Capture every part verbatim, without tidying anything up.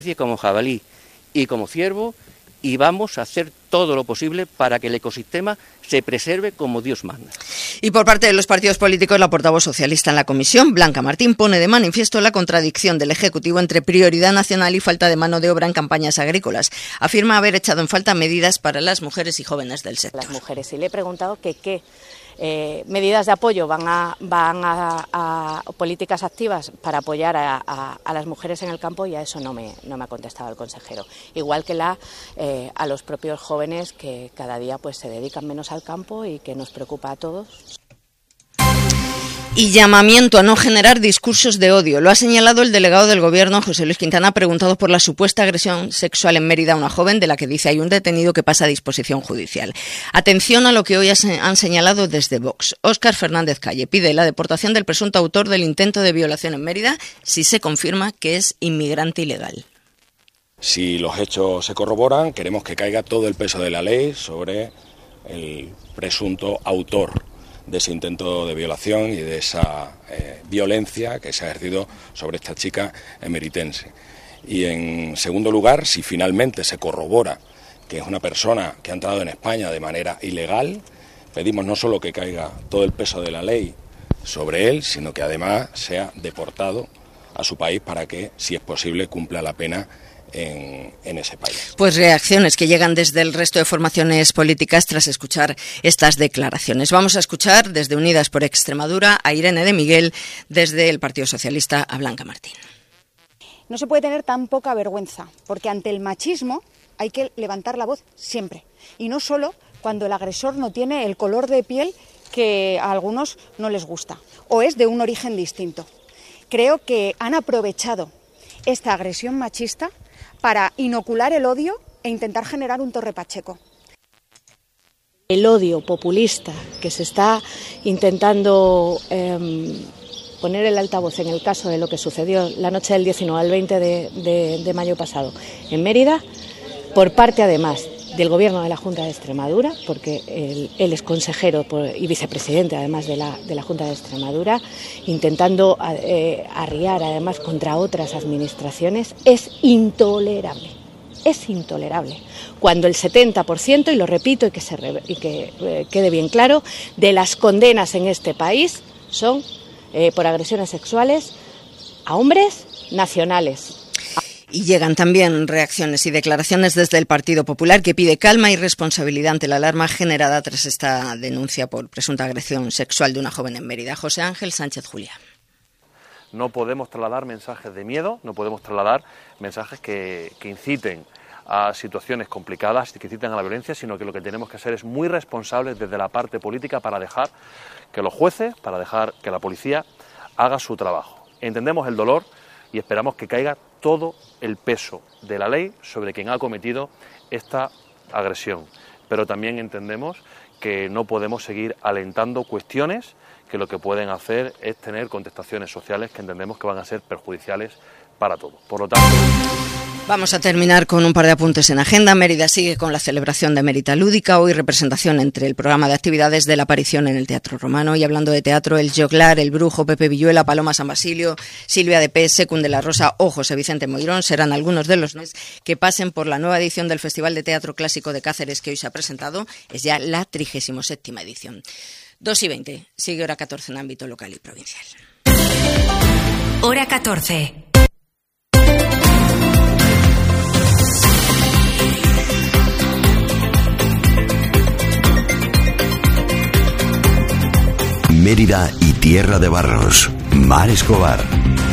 Como jabalí y como ciervo, y vamos a hacer todo lo posible para que el ecosistema se preserve como Dios manda. Y por parte de los partidos políticos, la portavoz socialista en la comisión, Blanca Martín, pone de manifiesto la contradicción del Ejecutivo entre prioridad nacional y falta de mano de obra en campañas agrícolas. Afirma haber echado en falta medidas para las mujeres y jóvenes del sector. Las mujeres, y le he preguntado que qué eh, medidas de apoyo van a, van a, a políticas activas para apoyar a, a, a las mujeres en el campo, y a eso no me, no me ha contestado el consejero. Igual que la eh, a los propios jóvenes que cada día pues se dedican menos al campo y que nos preocupa a todos. Y llamamiento a no generar discursos de odio. Lo ha señalado el delegado del Gobierno, José Luis Quintana, preguntado por la supuesta agresión sexual en Mérida a una joven, de la que dice hay un detenido que pasa a disposición judicial. Atención a lo que hoy han señalado desde Vox. Óscar Fernández Calle pide la deportación del presunto autor del intento de violación en Mérida si se confirma que es inmigrante ilegal. Si los hechos se corroboran, queremos que caiga todo el peso de la ley sobre el presunto autor de ese intento de violación y de esa eh, violencia que se ha ejercido sobre esta chica emeritense. Y en segundo lugar, si finalmente se corrobora que es una persona que ha entrado en España de manera ilegal, pedimos no solo que caiga todo el peso de la ley sobre él, sino que además sea deportado a su país para que, si es posible, cumpla la pena En, en ese país. Pues reacciones que llegan desde el resto de formaciones políticas tras escuchar estas declaraciones. Vamos a escuchar desde Unidas por Extremadura a Irene de Miguel, desde el Partido Socialista a Blanca Martín. No se puede tener tan poca vergüenza, porque ante el machismo hay que levantar la voz siempre, y no solo cuando el agresor no tiene el color de piel que a algunos no les gusta o es de un origen distinto. Creo que han aprovechado esta agresión machista para inocular el odio e intentar generar un Torre Pacheco. El odio populista que se está intentando eh, poner el altavoz en el caso de lo que sucedió la noche del diecinueve al veinte de, de, de mayo pasado en Mérida, por parte además del Gobierno de la Junta de Extremadura, porque él, él es consejero por, y vicepresidente además de la, de la Junta de Extremadura, intentando eh, arriar además contra otras administraciones, es intolerable, es intolerable. Cuando el setenta por ciento, y lo repito y que, se, y que eh, quede bien claro, de las condenas en este país son eh, por agresiones sexuales a hombres nacionales. Y llegan también reacciones y declaraciones desde el Partido Popular, que pide calma y responsabilidad ante la alarma generada tras esta denuncia por presunta agresión sexual de una joven en Mérida. José Ángel Sánchez Juliá. No podemos trasladar mensajes de miedo, no podemos trasladar mensajes que, que inciten a situaciones complicadas, que inciten a la violencia, sino que lo que tenemos que hacer es muy responsables desde la parte política para dejar que los jueces, para dejar que la policía haga su trabajo. Entendemos el dolor y esperamos que caiga todo el peso de la ley sobre quien ha cometido esta agresión. Pero también entendemos que no podemos seguir alentando cuestiones que lo que pueden hacer es tener contestaciones sociales que entendemos que van a ser perjudiciales para todos. Por lo tanto... Vamos a terminar con un par de apuntes en agenda. Mérida sigue con la celebración de Mérita Lúdica. Hoy representación entre el programa de actividades de la aparición en el Teatro Romano. Y hablando de teatro, El Joglar, El Brujo, Pepe Villuela, Paloma San Basilio, Silvia de Pes, Secund de la Rosa o José Vicente Moirón serán algunos de los nombres que pasen por la nueva edición del Festival de Teatro Clásico de Cáceres que hoy se ha presentado. Es ya la trigésima séptima edición. dos y veinte. Sigue Hora catorce en ámbito local y provincial. Hora catorce. Mérida y Tierra de Barros. Mar Escobar.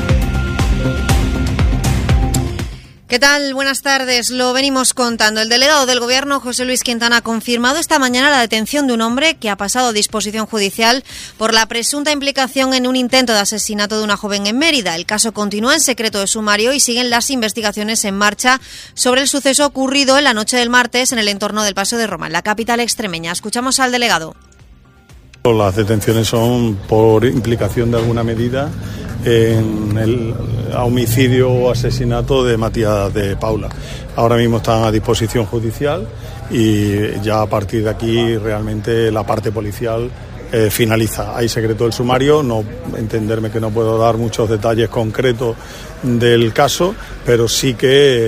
¿Qué tal? Buenas tardes. Lo venimos contando. El delegado del Gobierno, José Luis Quintana, ha confirmado esta mañana la detención de un hombre que ha pasado a disposición judicial por la presunta implicación en un intento de asesinato de una joven en Mérida. El caso continúa en secreto de sumario y siguen las investigaciones en marcha sobre el suceso ocurrido en la noche del martes en el entorno del Paso de Roma, en la capital extremeña. Escuchamos al delegado. Las detenciones son por implicación de alguna medida en el homicidio o asesinato de Matías de Paula. Ahora mismo están a disposición judicial y ya a partir de aquí realmente la parte policial eh, finaliza. Hay secreto del sumario, no entenderme que no puedo dar muchos detalles concretos del caso, pero sí que